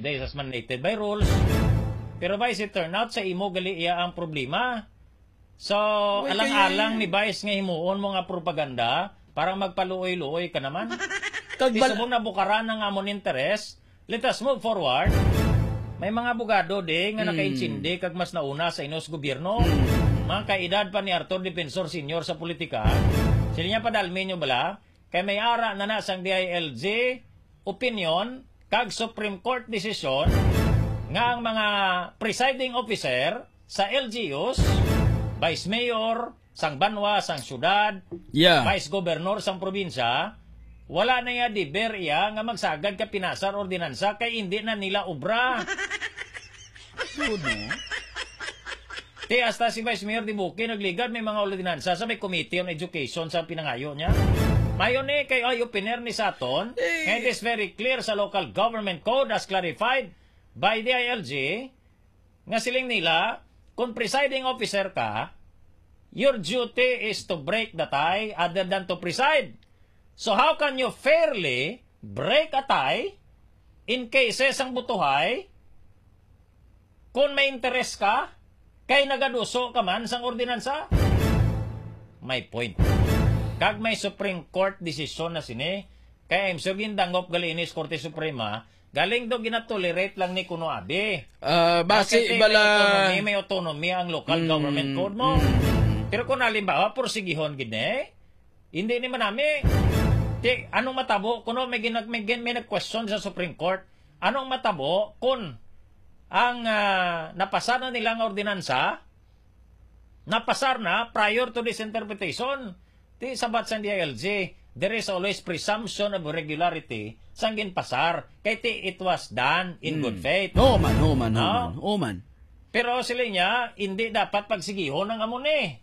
Dahil sa mandated by rules. Pero Vice, it turn out sa imo gali iya ang problema. So, alang-alang ni Vice nga himuon mo nga propaganda para magpaluoy-luoy ka naman. Di subong na bukaran ng amon interest. Let us move forward. May mga abogado nga nakaintindi kag mas nauna sa inos gobyerno. Mga kaedad pa ni Arthur Defensor Sr. sa politika. Sila niya padalmin nyo bala, kay may ara na nasang DILG opinion kag Supreme Court decision nga ang mga presiding officer sa LGUs, Vice Mayor, sang banwa, sang syudad, Vice Governor, sang probinsya, wala na ya diber iya nga magsagad ka pinasar ordinansa kay hindi na nila obra. Ti hasta si Vice Mayor Dibuki nagligad may mga ordinansa sa may Committee on Education sa pinangayo niya. Mayon kay ay opiner ni Saton, and it is very clear sa Local Government Code as clarified by DILG nga siling nila kung presiding officer ka, your duty is to break the tie other than to preside. So how can you fairly break a tie in cases ang butuhay kung may interest ka kay nagaduso ka man sang ordinansa? May point. Kag may Supreme Court decision na sini, kaya I'm sure gindangop galinis Korte Suprema, galing do ginatolerate lang ni kuno abi. Base ibala may autonomy ang local government code mo. Pero kung halimbawa porsigihon gid hindi ni manami. Anong matabo kuno may nag-question sa Supreme Court? Anong matabo kung ang napasar na nilang ordinansa napasar na prior to this interpretation? Ti sabat sa DILG, there is always presumption of regularity sang ginpasar kay it was done in good faith. Oh man. Pero sila niya hindi dapat pagsigihon ng amune.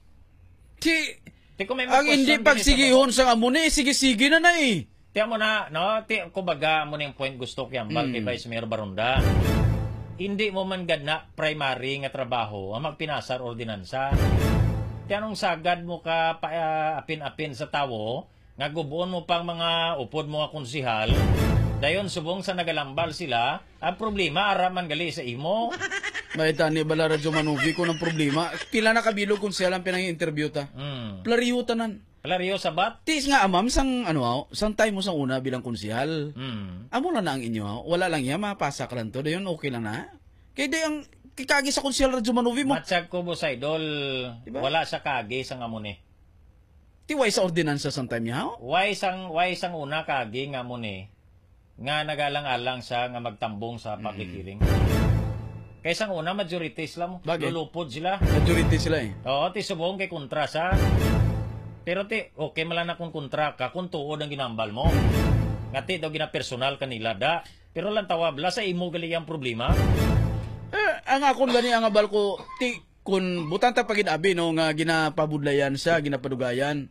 Ang hindi pagsigihon sa amune, sige-sige na Tiyan mo na, no? Kumbaga mo na yung point gusto kiyambal kay Vice Mayor Barunda. Hindi mo man gad na primary nga trabaho ang magpinasar ordinansa. Tiyanong sagad mo ka apin-apin sa tawo, nga gubuon mo pang mga upod mo nga konsihal, dayon subong sa nagalambal sila, ang problema araman gali sa imo. May tani bala radyo manuvi ko ng problema. Pila na kabilog kung siya lang pinang-interview ta. Plariyo tanan. Plariyo sabat? Tis nga amam sang sang time mo sang una bilang konsihal. Amo na ang inyo. Wala lang yan, mapasa ka lang to. Dayon okay lang na. Kaya di ang kikagi sa konsihal radyo manuvi mo. Matsag ko mo sa idol. Diba? Wala sa kagi sang amune. Ti way sa ordinansa sang time niya? Way sang una kagi nga amune. Nga nagalang-alang sa nga magtambong sa public hearing. Kaysa una, majority sila mo. Lulupod sila. Majority sila Oo, ti subong kay kontra sa. Pero okay malang na kung kontra ka, kung tuod ang ginambal mo. Nga daw ginapersonal kanila da. Pero lang tawabla sa imo gali ang problema. Ang akon gani ang abal ko, kung butang ta pagid abi no, nga ginapabudlayan siya, ginapadugayan.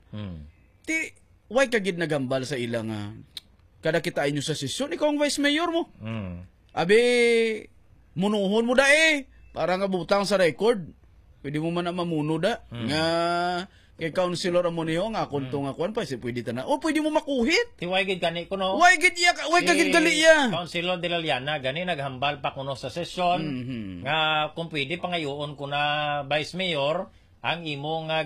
Why kagid nagambal sa ilang kada kita inyo sa sesyon, ikaw ang vice mayor mo. Abi, munuhon mo para nga butang sa record. Pwede mo man na mamuno nga kay councilor mo niyo nga kunto nga kuan pa si pwede ta na. O pwede mo makuhit. Ti way gid gani kuno. Way kagid gali ya. Councilor de Laliana gani naghambal pa kuno sa sesyon nga kung pwede pangayoon ko na vice mayor ang imo nga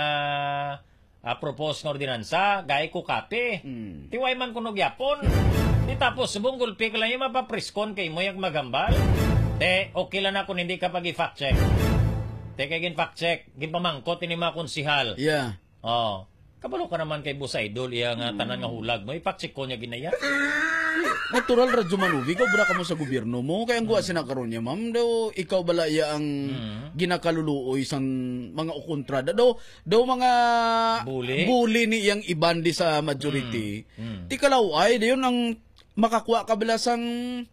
propose ng ordinansa gay ko kape. Ti way man kuno gyapon. Di tapos subong gulpi ka lang yung mapapriskon kay mo yung magambal. Okay lang na kung hindi ka pag-fact check. Kaya fact check, ginpamangkot ini mga konsihal. Yeah. Kabalo ka naman kay Busa Idol, iya nga tanan nga hulag mo, ifact check ko niya ginaya. Natural radyo manuvi, ikaw bra ka mo sa gobyerno mo, kaya ang guwa sinakaroon niya, ma'am, daw ikaw bala iya ang ginakaluluoy sang mga ukontrada, daw mga bully ni iyang ibandi sa majority. Ti kalaway, dayon ang makakuha ka bala sang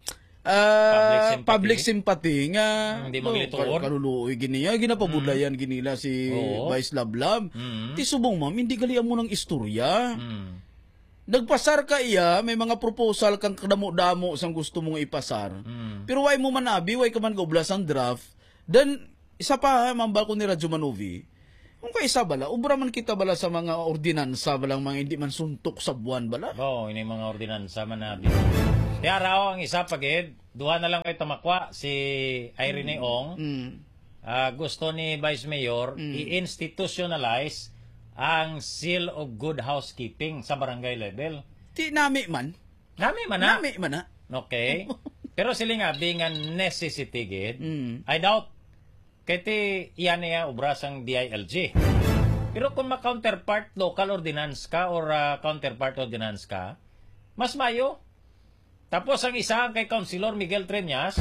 public sympathy nga hindi magilituon kaluluoy giniya ginapabudlayan ginila si Vice Lablab. Ti subong ma'am hindi galian mo ng istorya. Nagpasar ka iya may mga proposal kang kadamo-damo sang gusto mong ipasar. Pero way mo manabi way ka man gaublas ang draft. Then isa pa mambal ko ni Radyo Manovi. Kung kaisa bala, ubra man kita bala sa mga ordinansa balang mga hindi man suntok sa buwan bala. Ini mga ordinansa manabi. Di araw ang isa pagid, duha na lang kay tamakwa si Irene Ong. Gusto ni Vice Mayor i-institutionalize ang seal of good housekeeping sa barangay level. Ti nami man. Nami man na. Nami man na. Okay. Pero sila nga nga necessity gid. I doubt kay ti iyan niya obra sang DILG. Pero kung ma-counterpart local ordinance ka or counterpart ordinance ka, mas mayo. Tapos ang isa kay Councilor Miguel Treñas,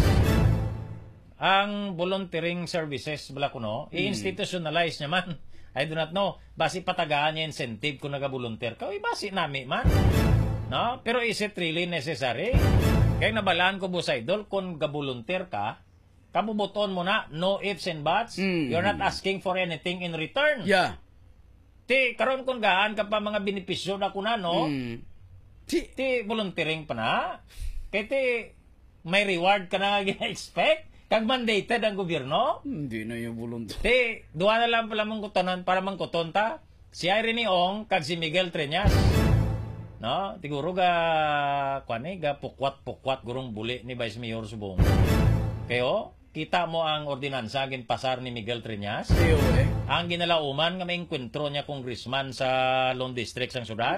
ang volunteering services bala kuno, i-institutionalize niya man. I do not know. Basi patagaan niya incentive kung naga-volunteer ka. Uy, basi nami man. No? Pero is it really necessary? Kaya nabalaan ko bu sa idol, kung ga-volunteer ka, kabubuton mo na, no ifs and buts. You're not asking for anything in return. Yeah. Ti, karon kung gaan ka pa mga benepisyo na kuna, no? Ti, volunteering pa na. Kaya ti, may reward ka na gina-expect. Kag mandated ang gobyerno. Hindi na yung volunteer. Ti, duwa na lang pala mong kutonan para mangkuton ta. Si Irene Ong, kag si Miguel Treñas. No? Tiguro ga, ga pukwat-pukwat gurong buli ni Vice Mayor Subong. Kayo, kita mo ang ordinansa ginpasar ni Miguel Treñas. Ang ginalauman nga may enkwentro niya congressman sa Lone District sang syudad.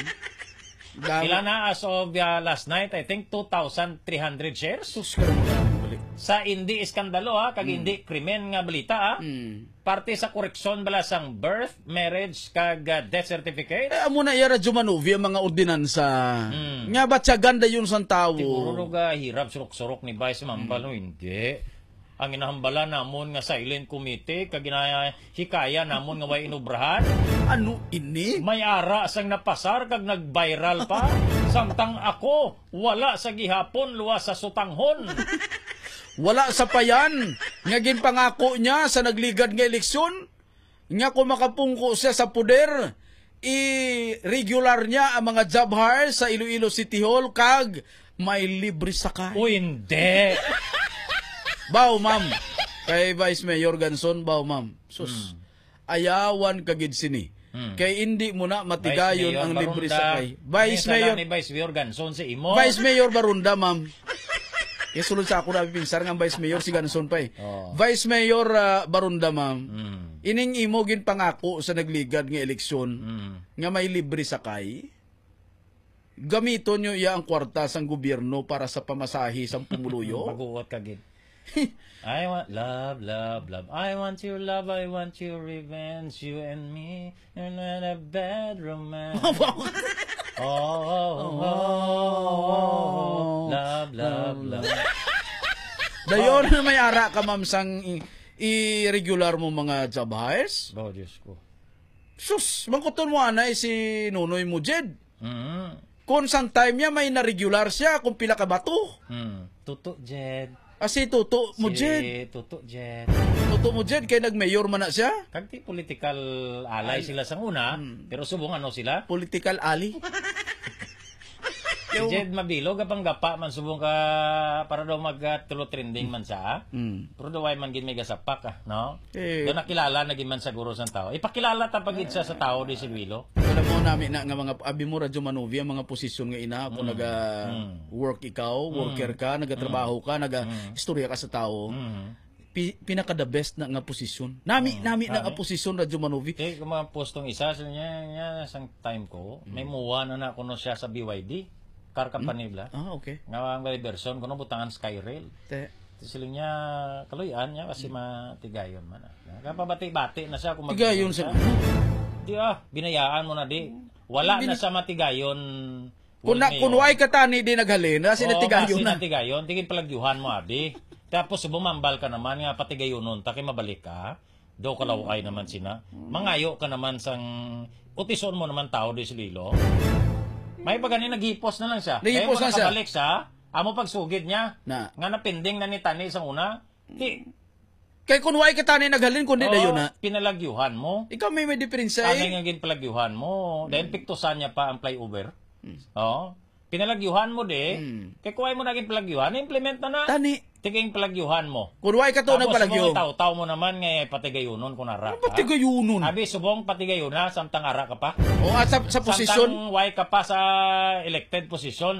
Ilan na as of last night, I think 2,300 shares. Sa hindi iskandalo kag hindi krimen nga balita parte sa koreksyon bala sang birth, marriage kag death certificate. Amo na iya radyo manuvi ang mga ordinansa. Nga ba ganda yun sa tao? Siguro ga hirap surok-surok ni Vice Mambalo hindi. Ang inahambala namon nga silent committee kag hikaya namon nga way inubrahan. Ano ini? May ara sang napasar kag nag-viral pa. Samtang ako wala sa gihapon luwas sa sutanghon. Wala sa payan. Nga ginpangako niya sa nagligad nga eleksyon. Nga kung makapungko siya sa puder, i-regular niya ang mga job hires sa Iloilo City Hall kag may libre sakay. O hindi. Baw, ma'am. Kay Vice Mayor Ganson, baw, ma'am. Sus, ayawan kagid sini. Kay hindi mo na matigayon ang libre sakay. Vice Mayor ni Vice Mayor Ganson si imo. Vice Mayor Barunda, ma'am. Isulod sa ako na pinsar nga Vice Mayor si Ganson pa eh. Vice Mayor Barunda, ma'am. Ining imo gin pangako sa nagligad nga eleksyon nga may libre sakay. Gamiton nyo iya ang kwarta sang gobyerno para sa pamasahe sang pumuluyo. Maguot kagid. I want love, love, love. I want your love, I want your revenge. You and me, you're not a bad romance. Love, love, love. Dayon na may ara ka, ma'am, sang i-regular mo mga job hires. Oh, Diyos ko. Sus, mangkuton mo anay si Nunoy Mujed. Kung sang time niya may na-regular siya, kung pila ka bato. Tuto, Jed. Si Tuto Mujed. Si Tuto, Jed. Tuto Mujed, kay nag-mayor man na siya. Kagti political ally sila sa una, pero subong ano sila? Political ally. Si Jed Mabilog, kapang gapa man subong ka para daw mag-tulo trending man sa. Pero daw ay man gin may gasapak, no? Doon nakilala na gin man sa guro sa tao. Ipakilala tapagid sa tao di si Wilo. Alam mo namin na nga mga abi mo radyo manuvi ang mga posisyon nga ina kung naga-work ikaw, worker ka, nagatrabaho ka, naga-istorya ka sa tao. Pinaka the best na nga posisyon. Nami na nga posisyon radyo manuvi. Eh kung mga postong isa sa niya sang time ko, may muwa na kuno siya sa BYD. Car company bla. Okay. Nga ang version kuno butangan Skyrail. Siling niya kaluyan niya kasi matigayon man. Kapabati-bati na siya kung tigayon sa di binayaan mo na di. Wala na sa matigayon. Kunway ka tani di naghalin na sinatigayon na. Sinatigayon, tingin palagyuhan mo abi. Tapos bumambal ka naman nga patigayon nun, taki mabalik ka. Do kalaway naman sina. Mangayo ka naman sang utison mo naman tao di sililo. May pagani naghipos na lang siya. Naghipos na siya. Nakabalik siya, amo pagsugid niya. Na. Nga napinding na ni Tani sa una. Kay kunway ka tani naghalin kundi dayon na. Pinalagyuhan mo. Ikaw may diferensya Ang nga palagyuhan mo. Dahil piktusan niya pa ang flyover. Pinalagyuhan mo kay kuway mo naging palagyuhan, implement na na. Tani. Tiging palagyuhan mo. Kunway ka to nagpalagyo. Tapos taw mo naman nga patigayunon kung ara ka. Patigayunon. Abi subong patigayon na samtang ara ka pa. O at sa posisyon. Samtang way ka pa sa elected position.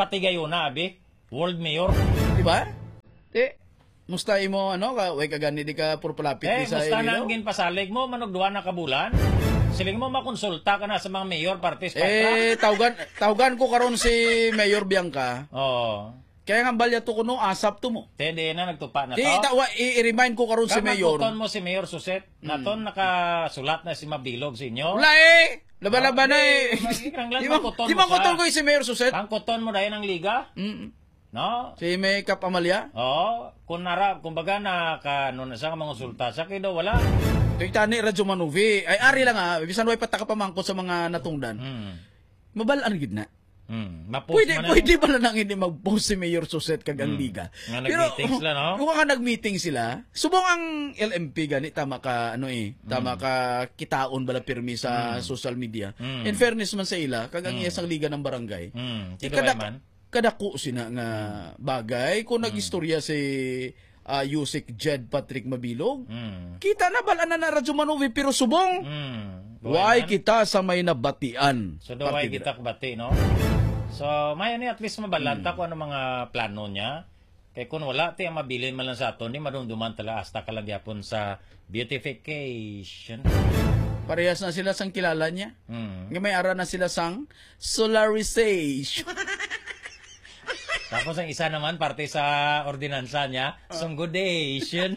patigayo na, abi. World Mayor. Di ba? Musta mo, way ka gani di ka puro palapit di sa musta na Iloilo? ang ginpasalig mo, manugduwa na kabulan. Siling mo makonsulta ka na sa mga mayor parties Tawgan ko karon si Mayor Bianca. Oo. Kaya nga balya to kuno, asap to mo. Tede na nagtupa na to. I-remind ko karon si Mayor. Kamakuton mo si Mayor Suset, naton nakasulat na si Mabilog sa inyo. Wala Laban-laban na Di ba kuton ko si Mayor Suset? Ang kuton mo dahil ng liga? No? Si Makeup Amalia? Oo. Kumbaga ano na sa mga konsulta sa kido, wala. Kaya tani Radyo Manuvi. Ay, ari lang bisan way patakapamangkot sa mga natungdan. Mabalaan gid na. Pwede ba lang hindi mag-post si Mayor Suset kag ang liga? Nga nag-meeting sila, no? Kung ka nag-meeting sila, subong ang LMP gani tama ka tama ka kitaon bala pirmi sa social media. In fairness man sa ila kag ang isang liga ng barangay. Kadako sina nga bagay kung nag-istorya si Yusik Jed Patrick Mabilog. Kita na bala na Radyo Manuvi pero subong. Why kita sa may nabatian? So why kita kabati, no? So may at least mabalanta kung ano mga plano niya. Kaya kung wala ti ang mabilin man lang sa ato, ni madumduman tala hasta kalagyapon sa beautification. Parehas na sila sang kilala niya. Nga may ara na sila sang solarization. Tapos ang isa naman, parte sa ordinansa niya, sunggudation.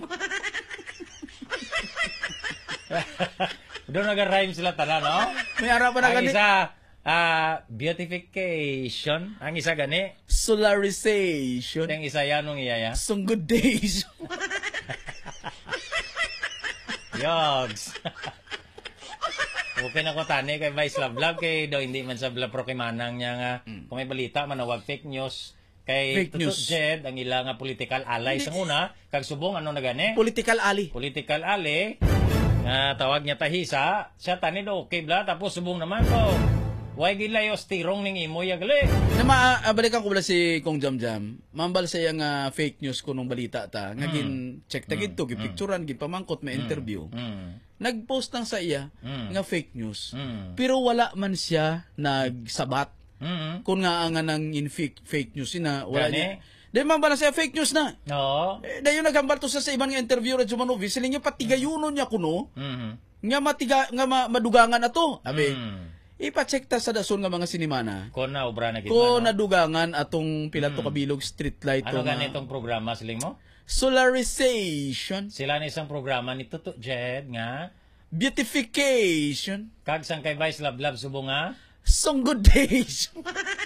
Doon nag-rhyme sila tala, no? May ara pa na ang gani. isa, beautification. Ang isa gani. Solarization. Ang isa yanong iyaya. Sunggudation. Yogs. Okay na ko tani kay Vice Love kay do hindi man sa pro kay manang niya nga kung may balita manawag fake news kay Fake news. Jed ang ila nga political ally sa una kag subong ano na gani Political ally. nga tawag niya tahisa siya tani do okay bla tapos subong naman ko why gilayos tirong ning imo ya gali Na balikan ko bala si Kong Jamjam. Mambal sa nga fake news ko nung balita ta. Nga check ta gid to, gipicturan gid pamangkot may interview. Nagpost lang sa iya nga fake news. Pero wala man siya nagsabat. Kung nga nga nang fake news na wala niya. Dahil mambala siya fake news na. no Dahil yung nagambal to sa ibang nga interview Radyo Manuvi, sila niya patigayunon niya kuno. Nga madugangan na to. Abi, ipacheck ta sa dason nga mga sinimana. kon na obra na gid Ko nadugangan atong pilato kabilog street light ano to ganitong programa siling mo solarization, sila ni isang programa ni Tuto Jed nga beautification, kag sang kay Vice Love subong nga sunggudation.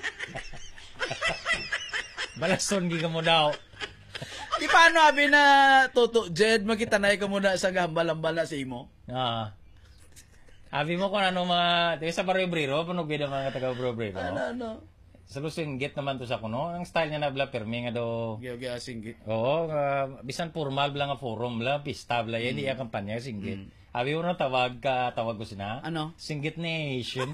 balason gi ka mo daw. Di paano abi na Toto Jed magitanay ka muna sa gambal-ambala sa imo? Abi mo kung ano mga sa Barrio-Brero, panog bida mga taga Barrio-Brero. Ano? Sa Lusinggit naman to sa kuno. Ang style niya na bla permi nga do. Giya singgit. Oo, bisan formal bla nga forum bla, pista bla yan, iya kampanya singgit. Abi mo na tawag ko sina. Ano? Singgit Nation.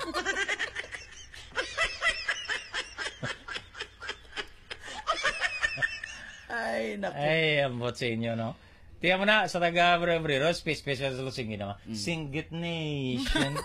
Ay, naku. Ay, ambot sa inyo, no? Tiyan mo na, sa taga Barrio-Brero, special sa Lusinggit naman. Singgit Nation.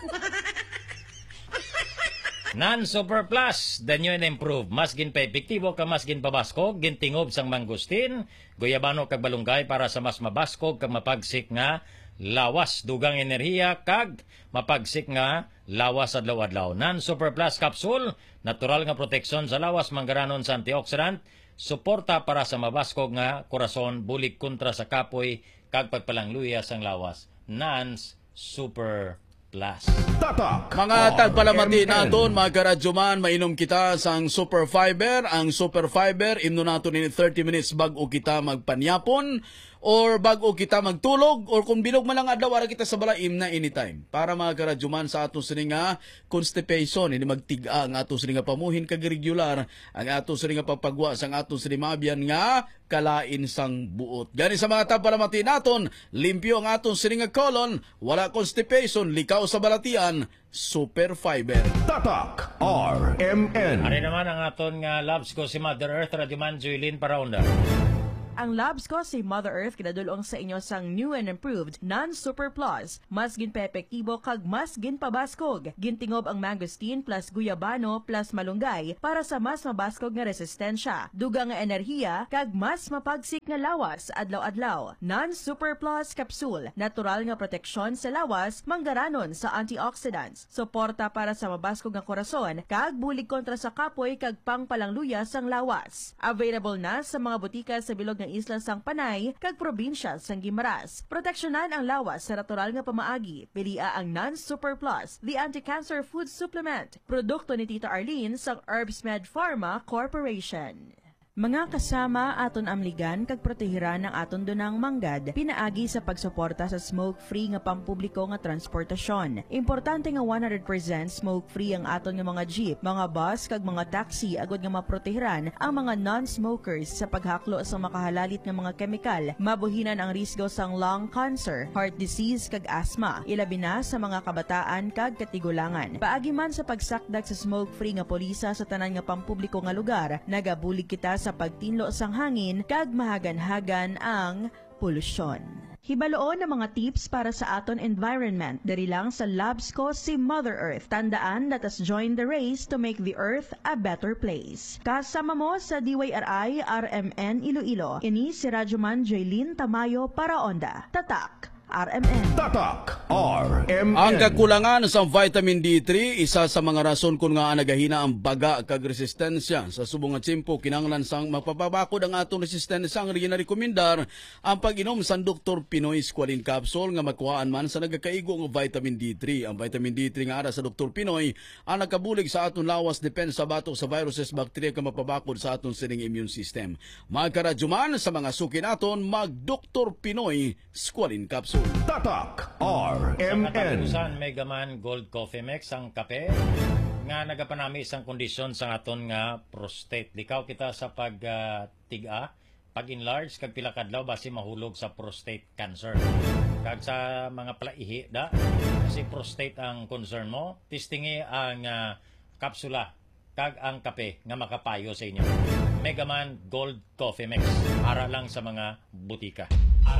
Non-Super Plus, the new and improved. Mas gin pa epektibo ka mas gin pabaskog, gintingob sang mangustin, guyabano kag balunggay para sa mas mabaskog kag mapagsik nga lawas dugang enerhiya kag mapagsik nga lawas adlaw-adlaw. Non-Super Plus capsule, natural nga proteksyon sa lawas manggaranon sa antioxidant, suporta para sa mabaskog nga korason, bulig kontra sa kapoy kag pagpalangluya sang lawas. Non-Super Plus. Mga tagpalamati naton, mga karadyoman, mainom kita sang Super Fiber. Ang Super Fiber, imno nato ni 30 minutes bago kita magpanyapon or bago kita magtulog or kung bilog man lang adlaw ara kita sa balaim na anytime. Para mga karadyoman sa atong sini nga constipation, ini magtiga ang atong sini nga pamuhin kag regular, ang atong sini nga pagpagwa sang atong sini mabiyan nga kalain sang buot. Gani sa mga tagpalamati naton, limpyo ang atong sini nga colon, wala constipation, likaw sa balatian, Super Fiber. Tatak RMN. Ari naman ang aton nga loves ko si Mother Earth, Radyoman Juilin Paraunda. Ang labs ko si Mother Earth kinadulong sa inyo sang new and improved non-super plus. Mas ginpa-epektibo kag mas ginpabaskog. Gintingob ang mangosteen plus guyabano plus malunggay para sa mas mabaskog nga resistensya. Duga nga enerhiya kag mas mapagsik nga lawas adlaw-adlaw. Non-super plus capsule. Natural nga proteksyon sa lawas manggaranon sa antioxidants. Suporta para sa mabaskog nga korason kag bulig kontra sa kapoy kag pangpalangluya sang lawas. Available na sa mga butika sa bilog ng isla sang Panay kag probinsya sang Guimaras. Proteksyonan ang lawas sa natural nga pamaagi. Pilia ang Non-Super Plus, the anti-cancer food supplement. Produkto ni Tita Arlene sang Herbsmed Pharma Corporation. Mga kasama aton amligan kag protehiran ng aton dunang manggad pinaagi sa pagsuporta sa smoke-free nga pampubliko nga transportasyon. Importante nga 100% smoke-free ang aton nga mga jeep, mga bus kag mga taxi agod nga maprotehiran ang mga non-smokers sa paghaklo sa makahalalit nga mga kemikal, mabuhinan ang risgo sang lung cancer, heart disease kag asthma, ilabi na sa mga kabataan kag katigulangan. Paagi man sa pagsakdag sa smoke-free nga polisa sa tanan nga pampubliko nga lugar, nagabulig kita sa pagtinlo sang hangin kag mahagan-hagan ang polusyon. Hibaloon ng mga tips para sa aton environment diri lang sa labs ko si Mother Earth. Tandaan, let us join the race to make the earth a better place. Kasama mo sa DYRI RMN Iloilo. Ini si Radyoman Jaylin Tamayo para Onda. Tatak RMN. Tatak RMN. Ang kakulangan sa vitamin D3 isa sa mga rason kung nga nagahina ang baga kag resistensya. Sa subong nga tiyempo kinahanglan sang mapapabakod ang atong resistensya. Ang ginarekomendar ang pag-inom sa Dr. Pinoy Squalene Capsule nga makuhaan man sa nagakaigo nga vitamin D3. Ang vitamin D3 nga ara sa Dr. Pinoy ang nakabulig sa aton lawas depensa batok sa viruses, bacteria nga mapabakod sa aton sining immune system. Magkaradyoman sa mga suki naton mag Dr. Pinoy Squalene Capsule. Tatak Sa RMN. katapusan, Megaman Gold Coffee Mix ang kape nga nagapanami isang kondisyon sa aton nga prostate. Likaw kita sa pag-tiga, pag-enlarge, kag pila kadlaw basi mahulog sa prostate cancer. Kag sa mga palaihi da, kasi prostate ang concern mo, tistingi ang kapsula kag ang kape nga makapayo sa inyo. Megaman Gold Coffee Mix, para lang sa mga butika.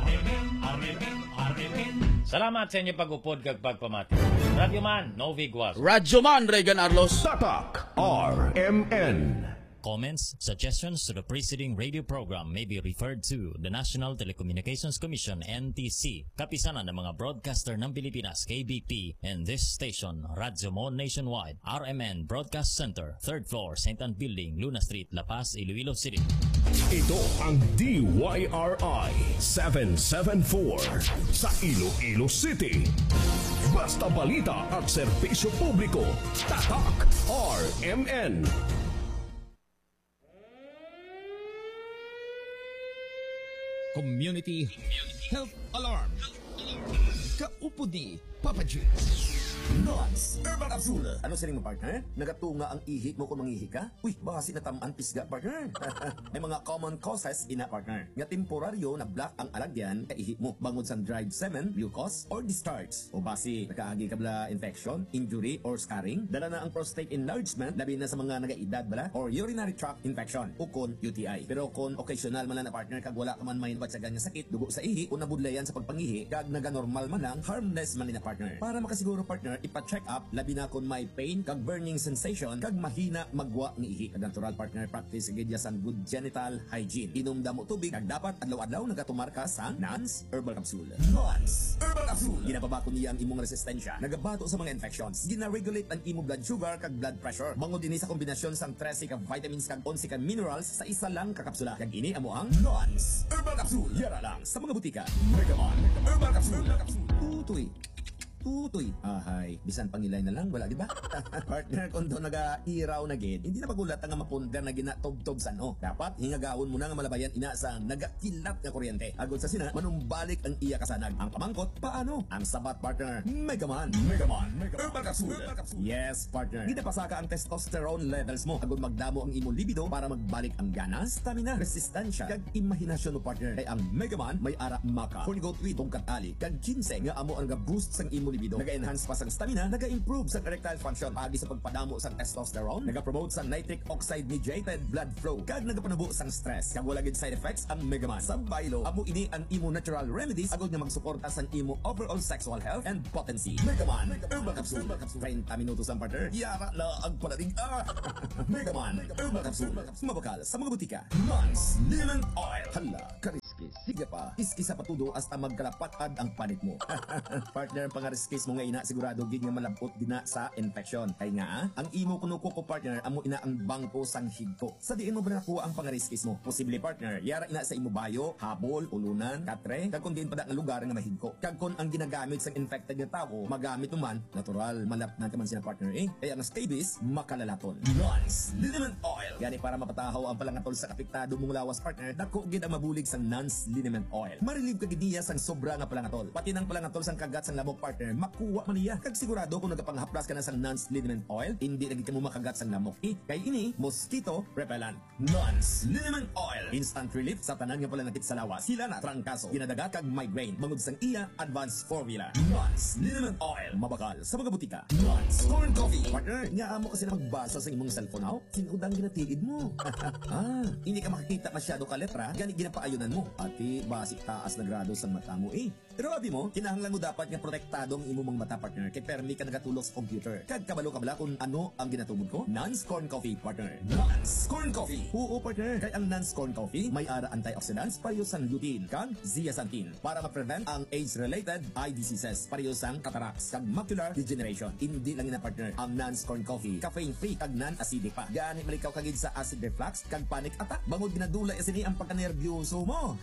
Salamat sa inyo pag-upod kag pagpamati. Radyoman Novi Guas. Radyoman Regan Arlos. Tatak RMN. Comments, suggestions to the preceding radio program may be referred to the National Telecommunications Commission, NTC, kapisanan ng mga broadcaster ng Pilipinas, KBP, and this station, Radyo Mo Nationwide, RMN Broadcast Center, 3rd floor, St. Anne Building, Luna Street, La Paz, Iloilo City. Ito ang DYRI 774 sa Iloilo City. Basta balita at serbisyo publiko. Tatak RMN. Community Health Alarm. Kaupudi, Papa G. Nuts! Herbal Capsule! Ano sa mo, partner? Nagatunga ang ihi mo kung mangihi ka? Uy, baka sinatamaan pisga, partner. May mga common causes ina, partner. Nga temporaryo na black ang alagyan ka ihi mo. Bangod sa dried semen, mucus, or discharge. O basi, nakaagi ka bala infection, injury, or scarring. Dala na ang prostate enlargement, labi na sa mga nagaedad bala, or urinary tract infection, o kon UTI. Pero kung occasional man lang na, partner, kag wala ka man may nabatsagan nga sakit, dugo sa ihi, o nabudlayan sa pagpangihi, kag naga-normal man lang, harmless man na, partner. Para makasiguro, partner, ipa-check up labi na kung may pain kag burning sensation kag mahina magwa ng ihi. Kag natural, partner, practice gidya sa good genital hygiene. Inom damo tubig kag dapat adlaw-adlaw nagatumar ka sa Nance Herbal Capsule. Nance Herbal Capsule ginapabako niya ang imong resistensya, nagabato sa mga infections, gina-regulate ang imong blood sugar kag blood pressure. Bangod dinhi sa kombinasyon sang 13 ka vitamins kag 11 ka minerals sa isa lang ka kapsula. Kag ini amo ang Nance Herbal Capsule. Yara lang sa mga butika. Megaman Herbal Capsule. Tutoy. Ahay, bisan pangilay na lang, wala, di ba? Partner, kung doon nag-iraw na gid, hindi na magulat ang mapunder na ginatobtob sa no. Dapat, hingagahon mo na nga malabayan ina sa nagakilat na kuryente. Agod sa sina, manumbalik ang iya kasanag. Ang pamangkot, paano? Ang sabat, partner, Megaman Herbal Capsule. Yes, partner. Hindi pa saka ang testosterone levels mo. Agod magdamo ang imong libido para magbalik ang gana, stamina, resistensya, kag imahinasyon mo, partner. Kay ang Megaman may ara maka. Fornigot with tungkat ali, kag ginseng nga amo ang boost sang imong imo libido. Naga-enhance pa sang stamina, naga-improve sa erectile function, pagi sa pagpadamo sang testosterone, naga-promote sang nitric oxide mediated blood flow, kag nagapanubo sang stress. Kag wala gid side effects ang Megaman. Sa baylo, amo ini ang imo natural remedies agod nga magsuporta sang imo overall sexual health and potency. Megaman Herbal Capsule. 30 minutos ang partner. Yara na ang palating Megaman Herbal Capsule. Mabakal sa mga butika. Nance Lemon Oil. Hala, kariskis. Sige pa. Iski sa patudo hasta magkalapatad ang panit mo. Partner, pangariskis mo nga ina sigurado gid nga malabot dina sa infection. Kay nga, ang imo kuno ko partner amo ina ang bangko sang higko. Sa diin mo ba nakuha ang pangariskis mo? Posible partner, yara ina sa imo bayo, habol, ulunan, katre, kag kun diin pa nga lugar nga mahigko. Kag kun ang ginagamit sang infected nga tao, magamit man, natural, malapnan ka man sina partner Kaya ang scabies, makalalaton. Nance Liniment Oil. Gani para mapatahaw ang palangatol sa apektado mong lawas partner, dako gid ang mabulig sang Nance Liniment Oil. Marilib ka gid niya sang sobra nga palangatol. Pati nang palangatol sang kagat sang lamok partner, makuha man niya. Kag sigurado kung nagapanghaplas ka na sang Nance Liniment Oil, hindi na gid mo makagat sang lamok. Kay ini, mosquito repellent. Nance Liniment Oil. Instant relief sa tanan nga palangatit sa lawas. Sila na trangkaso, ginadaga kag migraine. Mangod sang iya advanced formula. Nance Liniment Oil. Mabakal sa mga butika. Nance Corn Coffee. Partner, nga amo kasi na magbasa sa imong cellphone now. Sinudang ginatiid mo. Hindi ka makakita masyado ka letra, gani ginapaayunan mo. Pati basic taas na grado sa mata mo Pero abi mo, kinahanglan mo dapat nga protektado ang imong mga mata partner kay permi ka nagatulog sa computer. Kag kabalo ka bala kung ano ang ginatumod ko? Nance Corn Coffee partner. Nance Corn Coffee. Oo partner, kay ang Nance Corn Coffee may ara antioxidants pareho sang lutein kag zeaxanthin para ma-prevent ang age-related eye diseases pareho sang cataracts kag macular degeneration. Hindi lang ina partner ang Nance Corn Coffee, caffeine free kag non-acidic pa. Gani malikaw kagid sa acid reflux kag panic attack. Bangod ginadula isini ang pagkanerbyoso mo.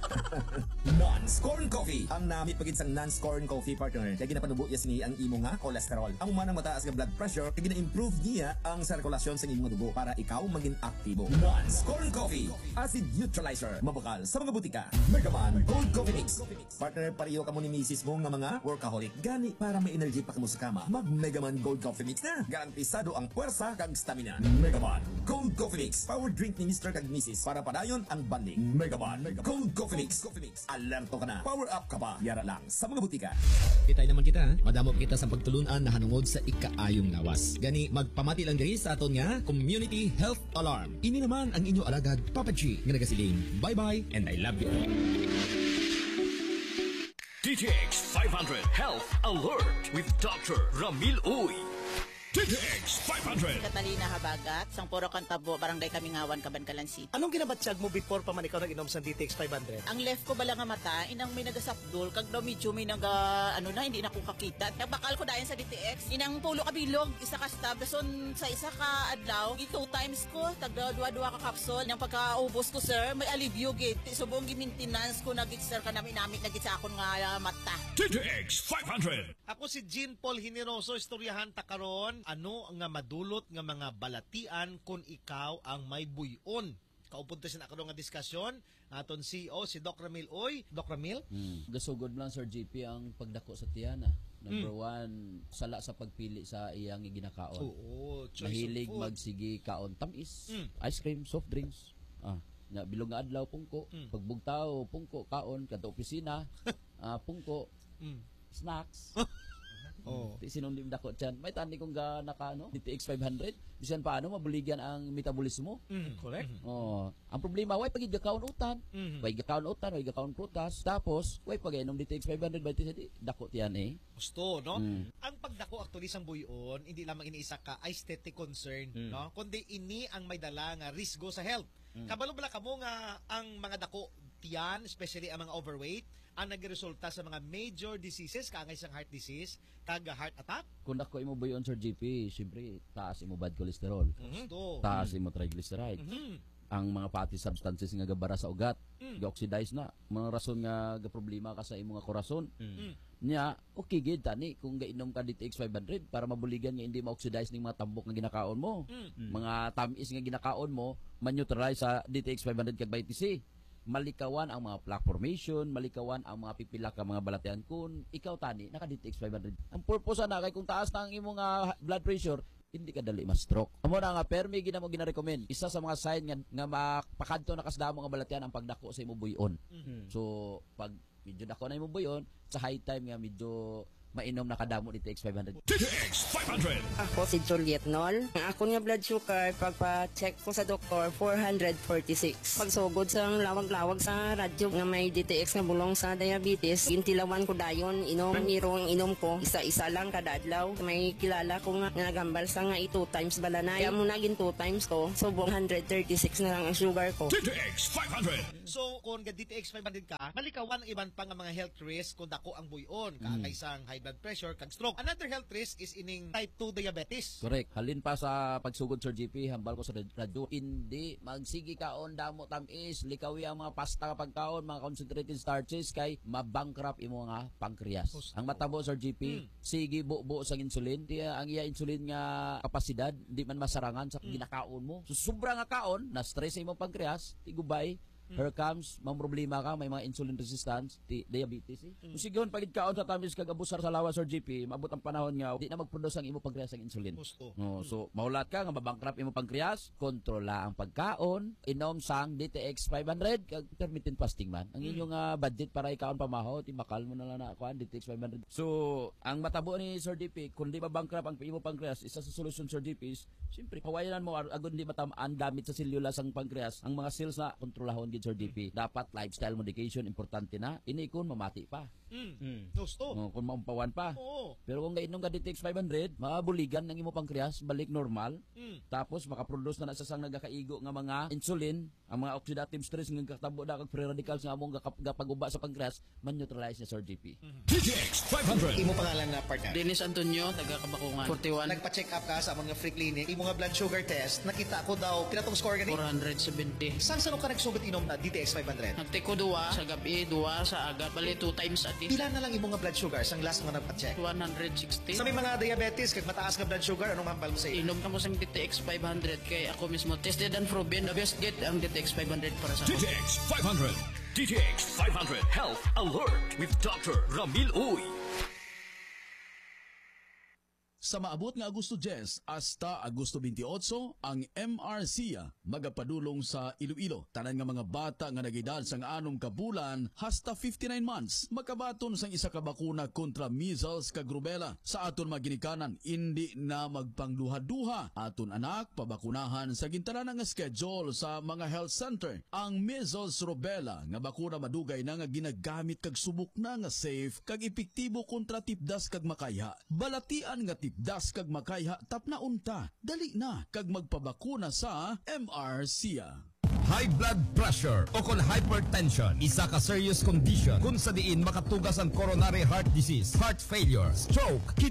Nance Corn Coffee. Ang nami pagid sang Nance Corn Coffee partner. Kay ginapanubo isini ang imo nga cholesterol. Ang manang mataas nga blood pressure kay gina-improve niya ang sirkulasyon sa imong dugo para ikaw maging aktibo. Nance Corn Coffee. Acid neutralizer. Mabakal sa mga butika. Megaman Gold Coffee Mix. Partner, pareho ka mo ni misis mo nga mga workaholic. Gani para may energy pa kamo sa kama. Mag Megaman Gold Coffee Mix na. Garantisado ang puwersa kag stamina. Megaman Gold Coffee Mix. Power drink ni Mr. kag Mrs. para padayon ang banding. Megaman Gold Coffee Mix. Alerto ka na. Power up ka pa. Yara lang sa mga butika. Kitay naman kita, madamo kita sa pagtulunan na hanungod sa ikaayong lawas. Gani, magpamati lang diri sa aton nga Community Health Alarm. Ini naman ang inyo alagad, Papa G, nga nagasiling. Bye-bye and I love you. DTX 500 Health Alert with Dr. Ramil Uy. DTX 500. Catalina Habagat, sang puro kantabo, barangay Kamingawan, Cabancalan City. Anong ginabatsyag mo before pa man ikaw nag-inom sa DTX 500? Ang left ko bala nga mata, inang may nagasapdol, kag daw medyo may hindi na ko kakita. Bakal ko dayon sa DTX, inang pulo kabilog, isa ka stab, son sa isa ka adlaw, 2 times ko, tagda dua ka kapsol. Nang pagkaubos ko sir, may alivio gid. Subong gi-maintenance ko nagit sir kanami nagit sa akon nga mata. DTX 500. Ako si Jean Paul Hineroso, istoryahan ta karon. Ano nga madulot nga mga balatian kung ikaw ang may buyon? Kaupunta siya na karon nga diskusyon aton CEO si Doc Ramil Uy. Doc Ramil? Gasugod lang Sir JP ang pagdako sa tiyana. Number one, sala sa pagpili sa iyang ginakaon. Oo, mahilig magsigi kaon tamis, ice cream, soft drinks. Na bilog nga adlaw pungko, pagbugtaw pungko kaon kadto opisina, pungko, snacks. Sinundim dako dyan. May tani kong naka DTX 500. Bisan paano mabuligyan ang metabolismo. Correct. Ang problema, way pagid gakaon utan. Way gakaon utan, way gakaon prutas. Tapos, way pag-inom DTX 500 by dako tiyan Gusto, no? Ang pagdako actually sang buyon, hindi lamang iniisa ka aesthetic concern, no? Kundi ini ang may dala nga risgo sa health. Kabalo bala kamo nga ang mga dako tiyan, especially ang mga overweight, ang nagresulta sa mga major diseases, kaangay sang heart disease, kag heart attack. Kung ako imo buyon Sir GP, siyempre taas imo bad cholesterol. Taas imo triglyceride. Ang mga fatty substances nga gabara sa ugat, ga-oxidize na. Mga rason nga problema ka sa imo nga korason. Nya, okay gid tani kung gainom ka DTX 500 para mabuligan nga hindi ma-oxidize ning mga tambok nga ginakaon mo. Mga tamis nga ginakaon mo, ma-neutralize sa DTX 500 kag vitamin C. Malikawan ang mga plaque formation, malikawan ang mga pipila ka mga balatian kun ikaw tani naka DTX 500. Ang purpose na kay kung taas na ang imong blood pressure, hindi ka dali ma-stroke. Amo na nga permi gina mo gina-recommend. Isa sa mga sign nga mapakadto na kasdamo nga balatian ang pagdako sa imong buyon. So pag medyo dako na imong buyon, sa high time nga medyo mainom na kadamo DTX 500. DTX 500. Ako si Juliet Nol. Ang ako nga blood sugar, pagpa-check ko sa doktor, 446. Pagsugod sa lawag-lawag sa radyo nga may DTX nga bulong sa diabetes, gintilawan ko dayon, inom, irong inom ko, isa-isa lang kada adlaw. May kilala ko nga nagambal sa nga 2 times balanay. Kaya mo naging 2 times ko, so 136 na lang ang sugar ko. DTX 500. So, kung DTX 500 ka, malikawan ang iban pang mga health risk kung dako ang buyon, kakaisang high blood pressure, kag stroke. Another health risk is ining type 2 diabetes. Correct. Halin pa sa pagsugod Sir GP, hambal ko sa radyo. Hindi magsigi kaon damo tamis, likawi ang mga pasta kapag kaon, mga concentrated starches kay mabankrupt imo nga pancreas. Ang matabo Sir GP, sige buo sa insulin, diya ang iya insulin nga kapasidad di man masarangan sa ginakaon mo. So sobra nga kaon, na stress sa imong pancreas, tigubay. Here comes, mang problema ka, may mga insulin resistance, diabetes. Kung sigihon pagid kaon sa tamis kag abusar sa lawas or GP, maabot ang panahon nga di na magproduce ang imo pancreas ng insulin. So mahulat ka nga mabankrupt imo pancreas, kontrola ang pagkaon, inom sang DTX 500 kag intermittent fasting man. Ang inyong budget para ikaon pamaho, timakal mo na lang na kuan DTX 500. So ang matabo ni Sir DP, kung di mabankrupt ang imo pancreas, isa sa solusyon Sir DP is siyempre kawayanan mo agud di matamaan damage sa selula sang pancreas. Ang mga cells na kontrolahon Sir DP. Dapat lifestyle modification importante na. Ini kun mamati pa. Gusto. Kung maumpawan pa. Pero kung gainom ka DTX 500, mabuligan ng imo pancreas balik normal. Tapos makaproduce na sa sang nagakaigo nga mga insulin, ang mga oxidative stress nga katabo da kag free radicals nga among gapaguba sa pancreas, man-neutralize niya Sir DP. DTX 500. Imo pangalan na partner? Dennis Antonio, taga Kabakungan. 41. Nagpa-check up ka sa among free clinic. Imo nga blood sugar test, nakita ko daw kinatong score gani 470. Saan ka nagsugat inom na DTX 500? Nagtiko 2 sa gabi, 2 sa aga, bali 2 times a day. Pila na lang imo nga blood sugar sang last mo nagpa-check? 160. Sa may mga diabetes kag mataas nga blood sugar, anong hambal mo sa iyo? Inom ka mo sa DTX 500 kay ako mismo tested and proven the best get ang DTX 500 para sa ako. DTX 500. DTX 500 Health Alert with Dr. Ramil Uy. Sa maabot nga Agosto 10 hasta Agosto 28, ang MRCA magapadulong sa Iloilo. Tanan nga mga bata nga nagedad sang 6 ka bulan hasta 59 months makabaton sang isa ka bakuna kontra measles kag rubella. Sa aton maginikanan, hindi na magpangduha-duha. Aton anak pabakunahan sa gintanan nga schedule sa mga health center. Ang measles rubella nga bakuna madugay na nga ginagamit kag subok na nga safe kag epektibo kontra tipdas kag makayha. Balatian nga tipdas kag makayha tapna unta, dali na kag magpabakuna sa MRCA. High blood pressure o kon hypertension, isa ka serious condition kung sa diin makatugas ang coronary heart disease, heart failure, stroke,